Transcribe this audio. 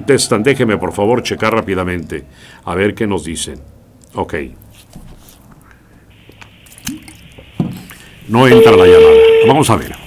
contestan. Déjeme, por favor, checar rápidamente. A ver qué nos dicen. Ok. No entra la llamada. Vamos a ver.